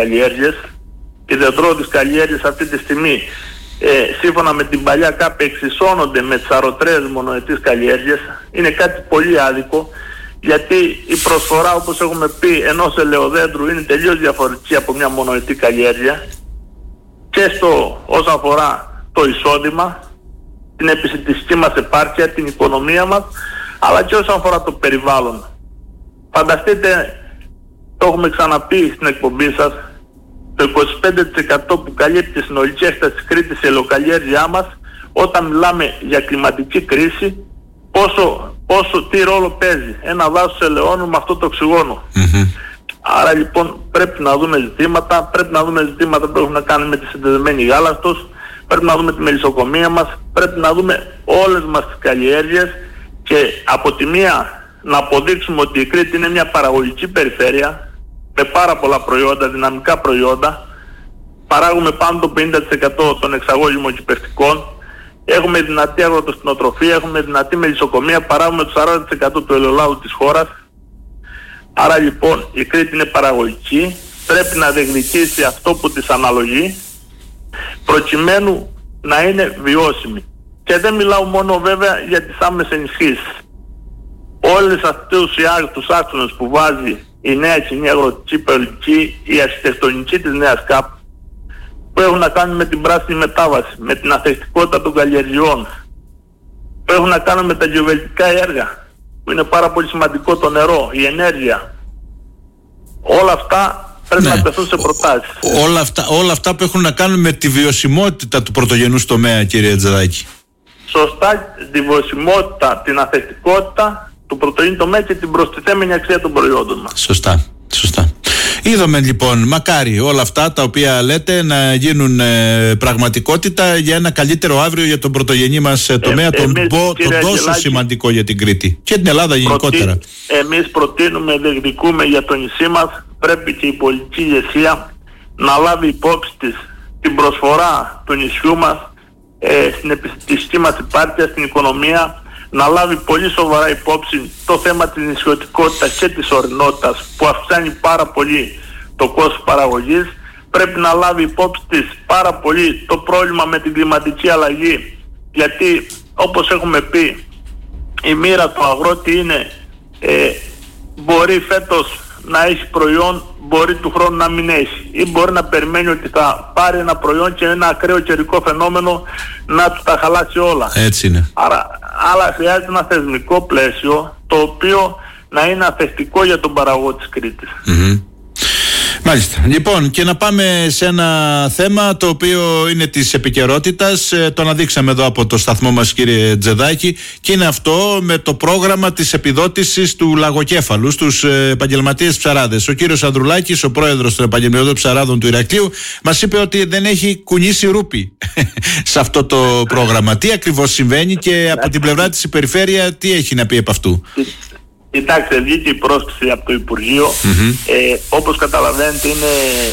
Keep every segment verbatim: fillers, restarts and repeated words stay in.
καλλιέργειες. Οι υδατρόβατες καλλιέργειες αυτή τη στιγμή, ε, σύμφωνα με την παλιά ΚΑΠ, εξισώνονται με τις αρωτρέες μονοετής καλλιέργειες. Είναι κάτι πολύ άδικο, γιατί η προσφορά, όπως έχουμε πει, ενός ελαιοδέντρου είναι τελείως διαφορετική από μια μονοετή καλλιέργεια, και στο όσον αφορά το εισόδημα, την επιστημιστική μας επάρκεια, την οικονομία μας, αλλά και όσον αφορά το περιβάλλον. Φανταστείτε, το έχουμε ξαναπεί στην εκπομπή σας, το είκοσι πέντε τοις εκατό που καλύπτει τη συνολική έκταση της Κρήτης η ελαιοκαλλιέργειά μας, όταν μιλάμε για κλιματική κρίση, πόσο, πόσο τι ρόλο παίζει ένα δάσος ελαιώνων με αυτό το οξυγόνο. Mm-hmm. Άρα λοιπόν πρέπει να δούμε ζητήματα, πρέπει να δούμε ζητήματα που έχουν να κάνουν με τη συνδεδεμένη γάλακτος, πρέπει να δούμε τη μελισσοκομεία μας, πρέπει να δούμε όλες μας τις καλλιέργειες, και από τη μία να αποδείξουμε ότι η Κρήτη είναι μια παραγωγική περιφέρεια με πάρα πολλά προϊόντα, δυναμικά προϊόντα. Παράγουμε πάνω το πενήντα τοις εκατό των εξαγώγημων κυπευτικών, έχουμε δυνατή αγροτοκτηνοτροφία, έχουμε δυνατή μελισσοκομεία, παράγουμε το σαράντα τοις εκατό του ελαιολάδου της χώρας. Άρα λοιπόν η Κρήτη είναι παραγωγική, πρέπει να διεκδικήσει αυτό που της αναλογεί, προκειμένου να είναι βιώσιμη. Και δεν μιλάω μόνο βέβαια για τις άμεσες ενισχύσεις. Όλες αυτούς τους άξονες που βάζει η νέα κοινή αγροτική πολιτική, η αρχιτεκτονική της νέας ΚΑΠ, που έχουν να κάνουν με την πράσινη μετάβαση, με την αθεκτικότητα των καλλιεργειών, που έχουν να κάνουν με τα γεωβελτικά έργα, που είναι πάρα πολύ σημαντικό, το νερό, η ενέργεια. Όλα αυτά πρέπει ναι. να τεθούν σε προτάσεις. Ό, όλα, αυτά, όλα αυτά που έχουν να κάνουν με τη βιωσιμότητα του πρωτογενούς τομέα, κύριε Τζεδάκη. Σωστά, τη βιωσιμότητα, την αθεκτικότητα του πρωτογενού τομέα και την προστιθέμενη αξία των προϊόντων μας. Σωστά, σωστά. Είδαμε λοιπόν, μακάρι όλα αυτά τα οποία λέτε να γίνουν ε, πραγματικότητα για ένα καλύτερο αύριο για τον πρωτογενή μας ε, τομέα, ε, τον, εμείς, πο, τον τόσο Αγγελάκη, σημαντικό για την Κρήτη και την Ελλάδα γενικότερα. Προτεί, εμείς προτείνουμε, διεκδικούμε για το νησί μας, πρέπει και η πολιτική ηγεσία να λάβει υπόψη της την προσφορά του νησιού μας ε, στην επιστημιστική μας υπάρκεια, στην οικονομία, να λάβει πολύ σοβαρά υπόψη το θέμα της νησιωτικότητας και της ορεινότητας που αυξάνει πάρα πολύ το κόστος παραγωγής. Πρέπει να λάβει υπόψη της πάρα πολύ το πρόβλημα με την κλιματική αλλαγή, γιατί όπως έχουμε πει, η μοίρα του αγρότη είναι ε, μπορεί φέτος να έχει προϊόν, μπορεί του χρόνου να μην έχει, ή μπορεί να περιμένει ότι θα πάρει ένα προϊόν και ένα ακραίο καιρικό φαινόμενο να του τα χαλάσει όλα. Έτσι είναι. Άρα, άρα χρειάζεται ένα θεσμικό πλαίσιο το οποίο να είναι αθεκτικό για τον παραγωγό της Κρήτης. Mm-hmm. Μάλιστα. Λοιπόν, και να πάμε σε ένα θέμα το οποίο είναι της επικαιρότητας. Ε, το αναδείξαμε εδώ από το σταθμό μας, κύριε Τζεδάκη, και είναι αυτό με το πρόγραμμα της επιδότησης του λαγοκέφαλου στους ε, επαγγελματίες ψαράδες. Ο κύριος Ανδρουλάκης, ο πρόεδρος των επαγγελματιών ψαράδων του Ηρακλείου, μας είπε ότι δεν έχει κουνήσει ρούπι σε αυτό το πρόγραμμα. Τι ακριβώς συμβαίνει και από την πλευρά της η περιφέρεια τι έχει να πει επ' αυτού? Κοιτάξτε, βγήκε η πρόσκληση από το Υπουργείο. Mm-hmm. Ε, όπως καταλαβαίνετε, είναι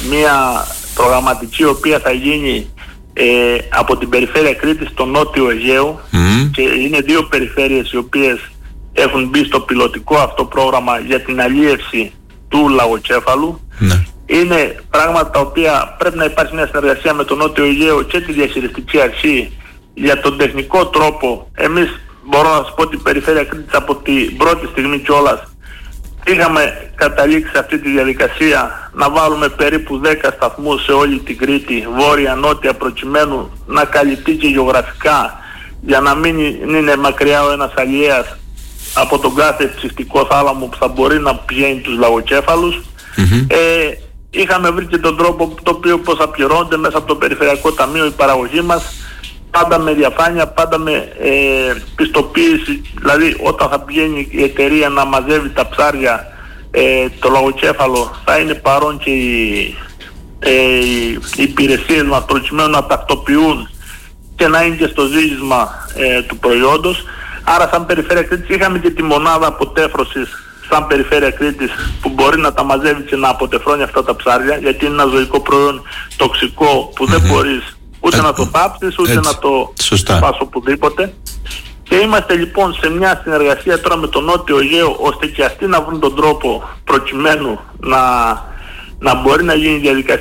μια προγραμματική η οποία θα γίνει ε, από την περιφέρεια Κρήτης στο νότιο Αιγαίο. Mm-hmm. Και είναι δύο περιφέρειες οι οποίες έχουν μπει στο πιλωτικό αυτό πρόγραμμα για την αλίευση του λαγοκέφαλου. Mm-hmm. Είναι πράγματα τα οποία πρέπει να υπάρχει μια συνεργασία με το νότιο Αιγαίο και τη διαχειριστική αρχή για τον τεχνικό τρόπο. Εμείς, μπορώ να σας πω ότι η περιφέρεια Κρήτης από την πρώτη στιγμή κιόλας είχαμε καταλήξει σε αυτή τη διαδικασία να βάλουμε περίπου δέκα σταθμούς σε όλη την Κρήτη, βόρεια-νότια, προκειμένου να καλυφθεί και γεωγραφικά, για να μην είναι μακριά ο ένας αλλιέας από τον κάθε ψυχτικό θάλαμο που θα μπορεί να πηγαίνει τους λαγοκέφαλους. Mm-hmm. Ε, είχαμε βρει και τον τρόπο το οποίο πώς θα πληρώνονται μέσα από το Περιφερειακό Ταμείο η παραγωγή μας, πάντα με διαφάνεια, πάντα με ε, πιστοποίηση. Δηλαδή όταν θα πηγαίνει η εταιρεία να μαζεύει τα ψάρια, ε, το λαγοκέφαλο, θα είναι παρόν και οι, ε, οι υπηρεσίες μας προκειμένου να τακτοποιούν και να είναι και στο ζύγισμα ε, του προϊόντος. Άρα σαν Περιφέρεια Κρήτης είχαμε και τη μονάδα αποτέφρωσης σαν Περιφέρεια Κρήτης που μπορεί να τα μαζεύει και να αποτεφρώνει αυτά τα ψάρια, γιατί είναι ένα ζωικό προϊόν τοξικό που mm-hmm. δεν μπορείς ούτε να το πάψεις, ούτε Έτσι. να το πας οπουδήποτε. Και είμαστε λοιπόν σε μια συνεργασία τώρα με τον Νότιο Αιγαίο, ώστε και αυτοί να βρουν τον τρόπο προκειμένου να, να μπορεί να γίνει η διαδικασία